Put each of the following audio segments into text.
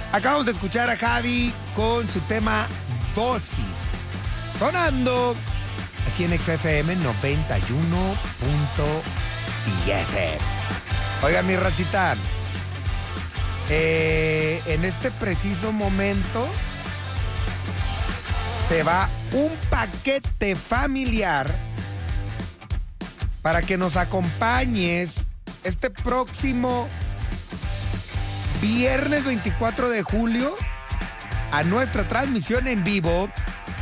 Acabamos de escuchar a Javi con su tema Dosis, sonando aquí en XFM 91.7. Oiga, mi racita, en este preciso momento se va un paquete familiar para que nos acompañes este próximo viernes 24 de julio a nuestra transmisión en vivo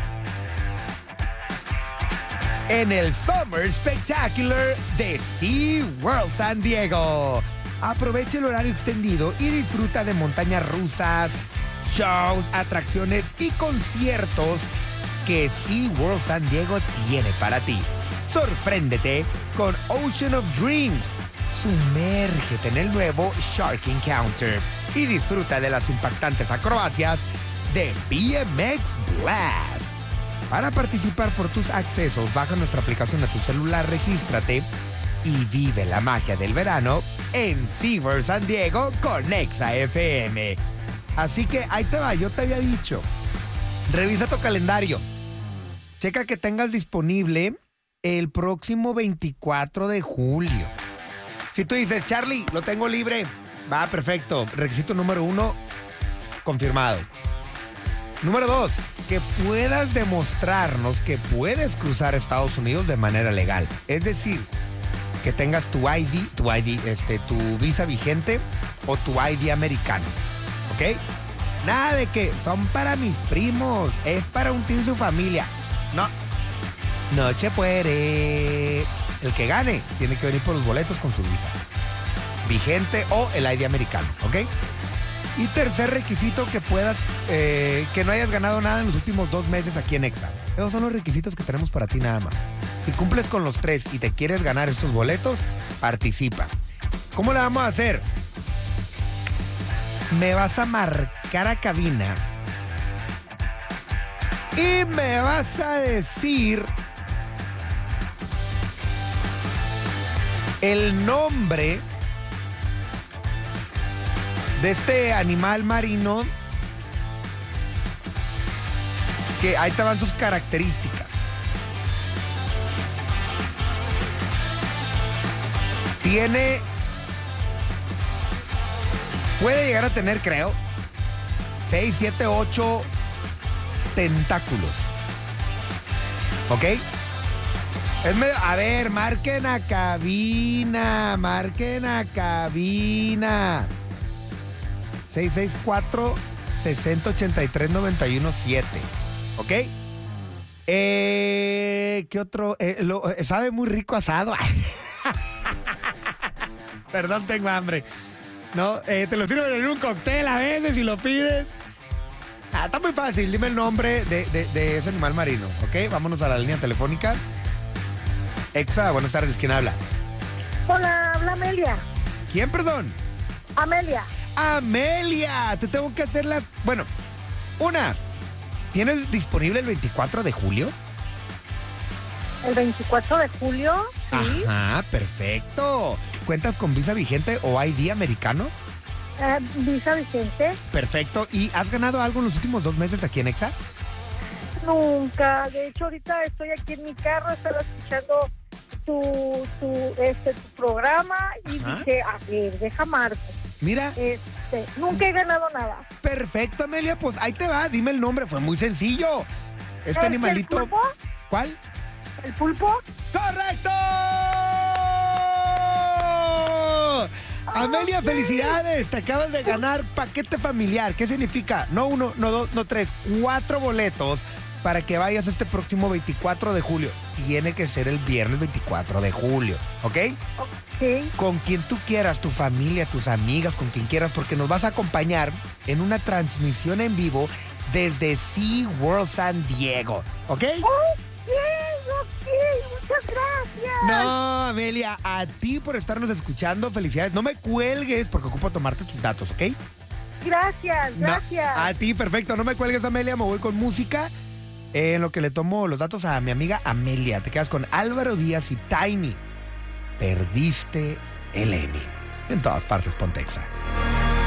en el Summer Spectacular de SeaWorld San Diego. Aprovecha el horario extendido y disfruta de montañas rusas, shows, atracciones y conciertos que SeaWorld San Diego tiene para ti. Sorpréndete con Ocean of Dreams. Sumérgete en el nuevo Shark Encounter y disfruta de las impactantes acrobacias de BMX Blast. Para participar por tus accesos, baja nuestra aplicación a tu celular, regístrate y vive la magia del verano en SeaWorld San Diego con Exa FM. Así que ahí te va, yo te había dicho, revisa tu calendario. Checa que tengas disponible el próximo 24 de julio. Si tú dices, Charlie, lo tengo libre, va, perfecto. Requisito número 1, confirmado. Número 2, que puedas demostrarnos que puedes cruzar Estados Unidos de manera legal. Es decir, que tengas tu tu visa vigente o tu ID americano. ¿Ok? Nada de que son para mis primos, es para un tío y su familia. No se puede. El que gane tiene que venir por los boletos con su visa vigente o el ID americano, ¿ok? Y tercer requisito, que puedas, que no hayas ganado nada en los últimos 2 meses aquí en Exa. Esos son los requisitos que tenemos para ti nada más. Si cumples con los 3 y te quieres ganar estos boletos, participa. ¿Cómo le vamos a hacer? Me vas a marcar a cabina y me vas a decir el nombre de este animal marino, que ahí te van sus características. Puede llegar a tener, creo, 6, 7, 8 tentáculos. ¿Ok? A ver, marquen a cabina. 664-6083-917. ¿Ok? ¿Qué otro? Sabe muy rico asado. Perdón, tengo hambre. No, te lo sirven en un cóctel a veces si lo pides. Está muy fácil. Dime el nombre de ese animal marino. ¿Ok? Vámonos a la línea telefónica. Exa, buenas tardes. ¿Quién habla? Hola, habla Amelia. ¿Quién, perdón? Amelia. Amelia, te tengo que hacer las... Bueno, ¿tienes disponible el 24 de julio? ¿El 24 de julio? Sí. Ajá, perfecto. ¿Cuentas con visa vigente o ID americano? Visa vigente. Perfecto. ¿Y has ganado algo en los últimos 2 meses aquí en Exa? Nunca. De hecho, ahorita estoy aquí en mi carro, estaba escuchando tu programa y Ajá. dije, a ver, deja marco. Mira. Nunca he ganado nada. Perfecto, Amelia, pues ahí te va. Dime el nombre, fue muy sencillo. Este animalito... ¿El pulpo? ¿Cuál? ¿El pulpo? ¡Correcto! Amelia, felicidades. Te acabas de ganar paquete familiar. ¿Qué significa? No 1, no 2, no 3, 4 boletos para que vayas este próximo 24 de julio. Tiene que ser el viernes 24 de julio, ¿ok? Ok. Con quien tú quieras, tu familia, tus amigas, con quien quieras, porque nos vas a acompañar en una transmisión en vivo desde SeaWorld San Diego, ¿ok? Ok, muchas gracias. No, Amelia, a ti por estarnos escuchando, felicidades. No me cuelgues porque ocupo tomarte tus datos, ¿ok? Gracias. No, a ti, perfecto. No me cuelgues, Amelia, me voy con música. En lo que le tomo los datos a mi amiga Amelia. Te quedas con Álvaro Díaz y Tiny. Perdiste el Emmy. En todas partes, Pontexa.